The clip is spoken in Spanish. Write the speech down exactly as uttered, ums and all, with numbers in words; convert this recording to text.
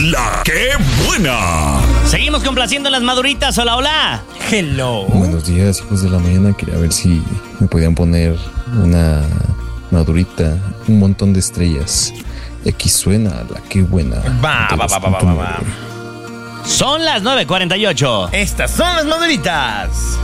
La que buena. Seguimos complaciendo las maduritas. Hola, hola. Hello. Buenos días, hijos de la mañana. Quería ver si me podían poner una madurita, un montón de estrellas. Y aquí suena La que buena. Va, va, va, va, va, va, va. Son las nueve cuarenta y ocho. Estas son las maduritas.